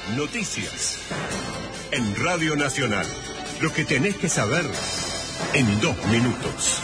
Noticias. En Radio Nacional. Lo que tenés que saber en 2 minutos.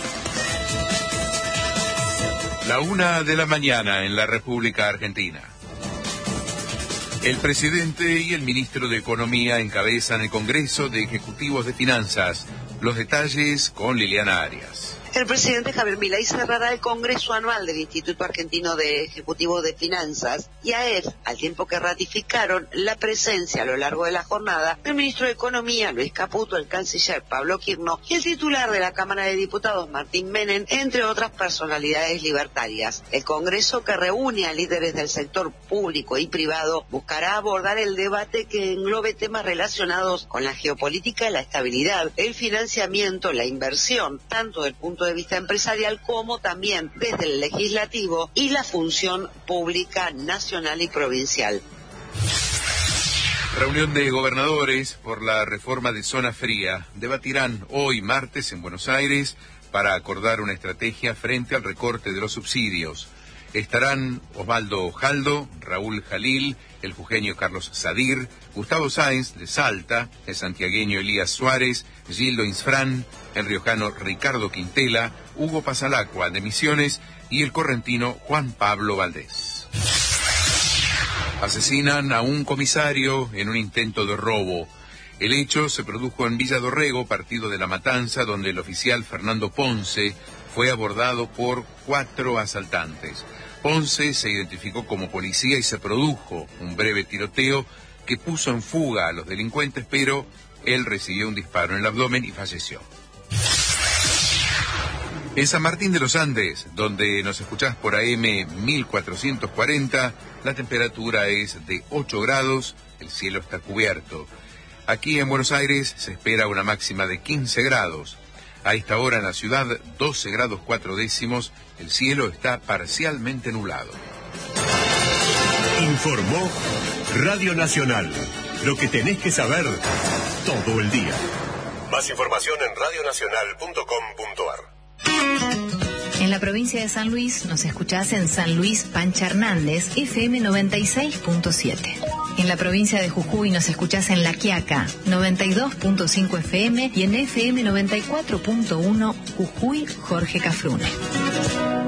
1:00 a.m. en la República Argentina. El presidente y el ministro de Economía encabezan el Congreso de Ejecutivos de Finanzas. Los detalles con Liliana Arias. El presidente Javier Milei cerrará el Congreso Anual del Instituto Argentino de Ejecutivos de Finanzas y AEF, al tiempo que ratificaron la presencia a lo largo de la jornada del ministro de Economía, Luis Caputo, el canciller Pablo Quirno y el titular de la Cámara de Diputados, Martín Menem, entre otras personalidades libertarias. El Congreso, que reúne a líderes del sector público y privado, buscará abordar el debate que englobe temas relacionados con la geopolítica, la estabilidad, el financiamiento, la inversión, tanto del punto de vista empresarial como también desde el legislativo y la función pública nacional y provincial. Reunión de gobernadores por la reforma de zona fría. Debatirán hoy martes en Buenos Aires para acordar una estrategia frente al recorte de los subsidios. Estarán Osvaldo Jaldo, Raúl Jalil, el jujeño Carlos Sadir, Gustavo Sáenz de Salta, el santiagueño Elías Suárez, Gildo Insfrán, el riojano Ricardo Quintela, Hugo Pasalacqua de Misiones y el correntino Juan Pablo Valdés. Asesinan a un comisario en un intento de robo. El hecho se produjo en Villa Dorrego, partido de La Matanza, donde el oficial Fernando Ponce fue abordado por 4 asaltantes. Ponce se identificó como policía y se produjo un breve tiroteo que puso en fuga a los delincuentes, pero él recibió un disparo en el abdomen y falleció. En San Martín de los Andes, donde nos escuchás por AM 1440, la temperatura es de 8 grados, el cielo está cubierto. Aquí en Buenos Aires se espera una máxima de 15 grados. A esta hora en la ciudad, 12 grados 4 décimos, el cielo está parcialmente nublado. Informó Radio Nacional. Lo que tenés que saber todo el día. Más información en radionacional.com.ar. En la provincia de San Luis nos escuchás en San Luis Pancha Hernández, FM 96.7. En la provincia de Jujuy nos escuchás en La Quiaca, 92.5 FM y en FM 94.1 Jujuy Jorge Cafrune.